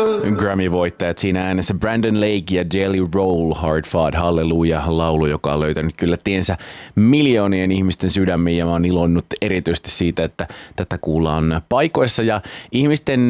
Grammy-voittajat siinä äänessä Brandon Lake ja Jelly Roll, Hard Fought Hallelujah laulu, joka on löytänyt kyllä tiensä miljoonien ihmisten sydämiin, ja mä oon iloinnut erityisesti siitä, että tätä kuullaan paikoissa ja ihmisten